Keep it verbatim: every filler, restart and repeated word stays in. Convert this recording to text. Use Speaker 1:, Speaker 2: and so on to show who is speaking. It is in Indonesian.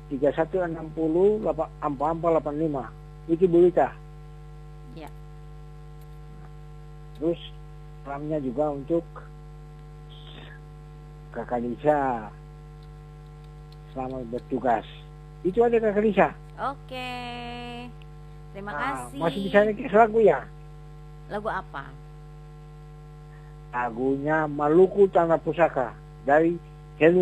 Speaker 1: tiga satu enam nol empat empat delapan lima. Iki Bulita.
Speaker 2: Ya.
Speaker 1: Terus salamnya juga untuk Kakak Lisa. Selamat bertugas. Itu aja Kakak Lisa.
Speaker 2: Oke. Terima
Speaker 1: Nah,
Speaker 2: kasih.
Speaker 1: masih bisa request lagu ya?
Speaker 2: Lagu apa?
Speaker 1: Lagunya Maluku Tanah Pusaka dari